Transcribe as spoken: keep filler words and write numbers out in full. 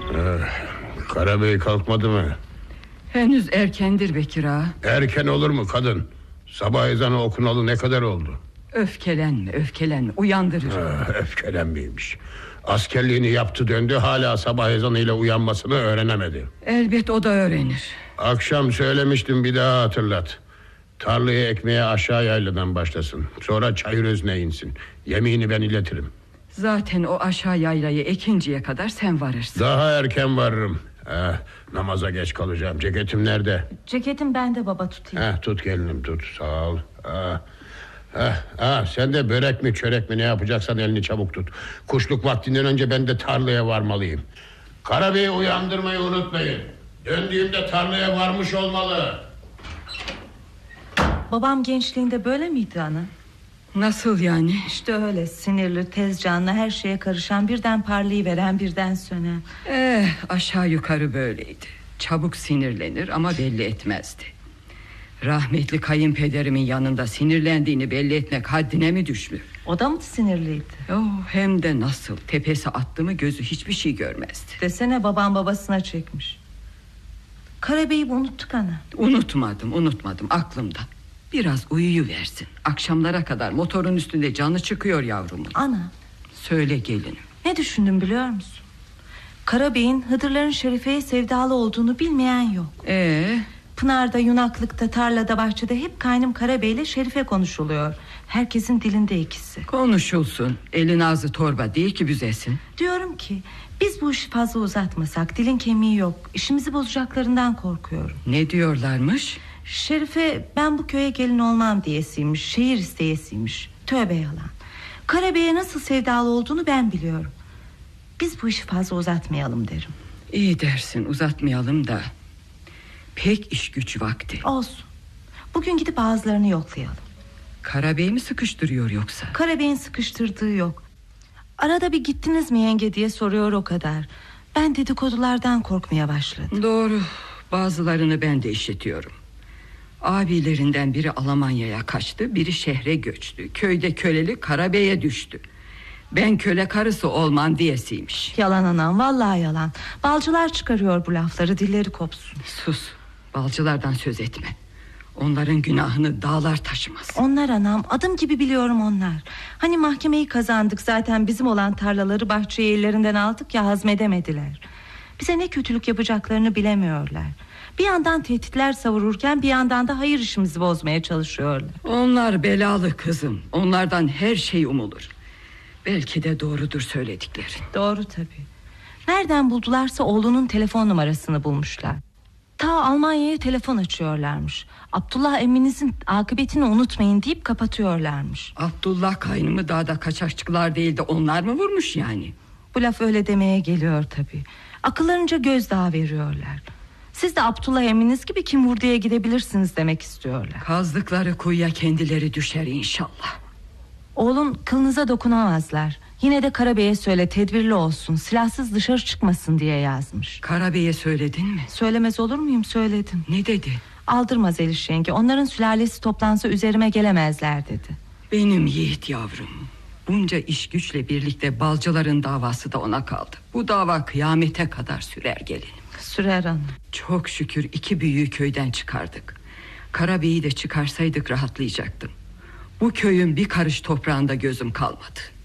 Ee, Karabey kalkmadı mı? Henüz erkendir Bekir ağa. Erken olur mu kadın? Sabah ezanı okunalı ne kadar oldu? Öfkelenme öfkelenme, uyandırır. Ha, öfkelenmeymiş. Askerliğini yaptı döndü, hala sabah ezanıyla uyanmasını öğrenemedi. Elbet o da öğrenir. Akşam söylemiştim, bir daha hatırlat. Tarlayı ekmeye aşağı yayladan başlasın. Sonra Çayırözü'ne insin. Yemeğini ben iletirim. Zaten o aşağı yaylayı ekinciye kadar sen varırsın. Daha erken varırım. eh, Namaza geç kalacağım. Ceketim nerede? Ceketim bende baba, tutayım. Eh, tut gelinim, tut, sağ ol. ah, ah, ah, Sen de börek mi çörek mi ne yapacaksan elini çabuk tut. Kuşluk vaktinden önce ben de tarlaya varmalıyım. Karabey'i uyandırmayı unutmayın. Döndüğümde tarlaya varmış olmalı. Babam gençliğinde böyle miydi ana? Nasıl yani? İşte öyle, sinirli, tez canlı, her şeye karışan, birden parlayıveren, birden sönen. Eh, aşağı yukarı böyleydi. Çabuk sinirlenir ama belli etmezdi. Rahmetli kayınpederimin yanında sinirlendiğini belli etmek haddine mi düşmüş? O da mı sinirliydi? Oh, hem de nasıl. Tepesi attı mı gözü hiçbir şey görmezdi. Desene, babam babasına çekmiş. Karabey'i unuttuk ana. Unutmadım unutmadım aklımda. Biraz uyuyuversin. Akşamlara kadar motorun üstünde canı çıkıyor yavrumun. Ana, söyle gelinim. ne düşündüm biliyor musun? Karabey'in Hıdırların Şerife'ye sevdalı olduğunu bilmeyen yok. Ee? Pınar'da, Yunaklık'ta, tarlada, bahçede hep kaynım Karabey'le Şerife konuşuluyor. Herkesin dilinde ikisi. Konuşulsun. Elin ağzı torba değil ki büzesin. Diyorum ki biz bu işi fazla uzatmasak, dilin kemiği yok, işimizi bozacaklarından korkuyorum. Ne diyorlarmış? Şerife ben bu köye gelin olmam diyesiymiş, şehir isteyesiymiş. Tövbe yalan. Karabey'e nasıl sevdalı olduğunu ben biliyorum. Biz bu işi fazla uzatmayalım derim. İyi dersin, uzatmayalım da pek iş güç vakti. Olsun. Bugün gidip ağızlarını yoklayalım. Karabey mi sıkıştırıyor yoksa? Karabey'in sıkıştırdığı yok. Arada bir gittiniz mi yenge diye soruyor, o kadar. Ben dedikodulardan korkmaya başladım. Doğru, bazılarını ben de işitiyorum. Abilerinden biri Almanya'ya kaçtı, biri şehre göçtü. Köyde köleli Karabey'e düştü. Ben köle karısı olmam diyesiymiş. Yalan anam, vallahi yalan. Balcılar çıkarıyor bu lafları, dilleri kopsun. Sus, balcılardan söz etme. Onların günahını dağlar taşımaz. Onlar anam, adım gibi biliyorum onlar. Hani mahkemeyi kazandık, zaten bizim olan tarlaları, bahçeyi ellerinden aldık ya, hazmedemediler. Bize ne kötülük yapacaklarını bilemiyorlar. Bir yandan tehditler savururken bir yandan da hayır işimizi bozmaya çalışıyorlar. Onlar belalı kızım. Onlardan her şey umulur. Belki de doğrudur söylediklerin. Doğru tabii. Nereden buldularsa oğlunun telefon numarasını bulmuşlar. Ta Almanya'ya telefon açıyorlarmış. Abdullah emminizin akıbetini unutmayın deyip kapatıyorlarmış. Abdullah kaynımı dağda kaçakçılar değil de onlar mı vurmuş yani? Bu laf öyle demeye geliyor tabii. Akıllarınca gözdağı veriyorlar. Siz de Abdullah emminiz gibi kim vurduya gidebilirsiniz demek istiyorlar. Kazdıkları kuyuya kendileri düşer inşallah. Oğlum, kılınıza dokunamazlar. Yine de Karabey'e söyle, tedbirli olsun, silahsız dışarı çıkmasın diye yazmış. Karabey'e söyledin mi? Söylemez olur muyum, söyledim. Ne dedi? Aldırma Zeliş yenge, onların sülalesi toplansa üzerime gelemezler dedi. Benim yiğit yavrum. Bunca iş güçle birlikte balcıların davası da ona kaldı. Bu dava kıyamete kadar sürer gelinim. Sürer hanım. Çok şükür iki büyüğü köyden çıkardık. Karabey'i de çıkarsaydık rahatlayacaktım. Bu köyün bir karış toprağında gözüm kalmadı.